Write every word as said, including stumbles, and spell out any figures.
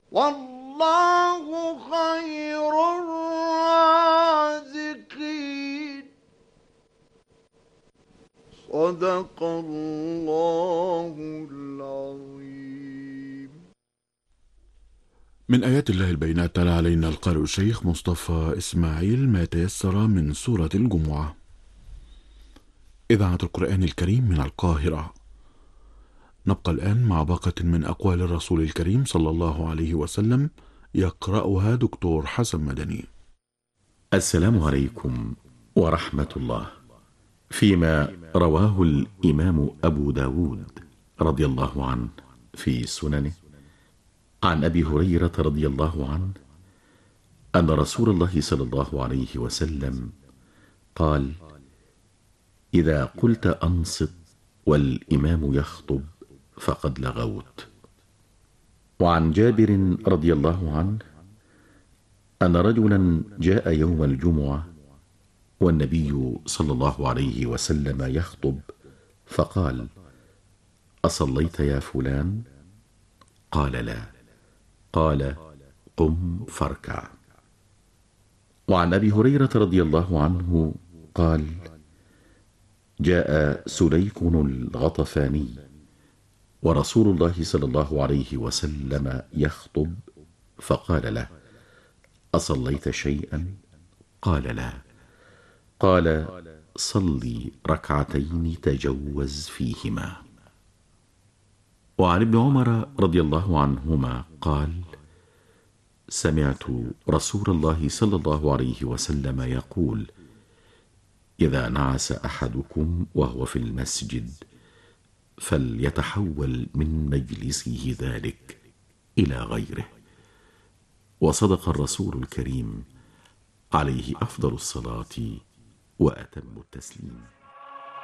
والله خير الرازقين. صدق الله العظيم. من آيات الله البينات تلا علينا القارئ الشيخ مصطفى إسماعيل ما تيسر من سورة الجمعة. إذاعة القرآن الكريم من القاهرة. نبقى الآن مع باقة من أقوال الرسول الكريم صلى الله عليه وسلم، يقرأها دكتور حسن مدني. السلام عليكم ورحمة الله. فيما رواه الإمام أبو داود رضي الله عنه في سننه عن أبي هريرة رضي الله عنه أن رسول الله صلى الله عليه وسلم قال: إذا قلت أنصت والإمام يخطب فقد لغوت. وعن جابر رضي الله عنه أن رجلا جاء يوم الجمعة والنبي صلى الله عليه وسلم يخطب فقال: أصليت يا فلان؟ قال: لا. قال: قم فاركع. وعن أبي هريرة رضي الله عنه قال: جاء سليك الغطفاني ورسول الله صلى الله عليه وسلم يخطب فقال له: أصليت شيئا؟ قال: لا. قال: صلي ركعتين تجوز فيهما. وعن ابن عمر رضي الله عنهما قال: سمعت رسول الله صلى الله عليه وسلم يقول: إذا نعس أحدكم وهو في المسجد فليتحول من مجلسه ذلك إلى غيره. وصدق الرسول الكريم عليه أفضل الصلاة وأتم التسليم.